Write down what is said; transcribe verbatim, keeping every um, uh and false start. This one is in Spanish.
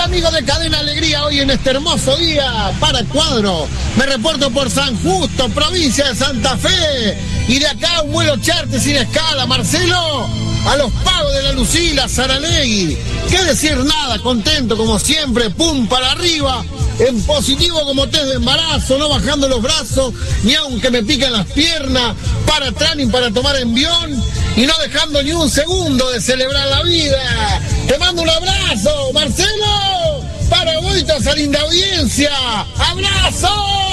amigos de Cadena Alegría, hoy en este hermoso día para Cuadro. Me reporto por San Justo, provincia de Santa Fe. Y de acá un vuelo charter sin escala, Marcelo, a los pagos de la Lucila, Saralegui. ¿Qué decir nada? Contento como siempre, pum para arriba. En positivo como test de embarazo, no bajando los brazos, ni aunque me pican las piernas, para atrás ni para tomar envión, y no dejando ni un segundo de celebrar la vida. Te mando un abrazo, Marcelo, para vos y toda esa linda audiencia. ¡Abrazo!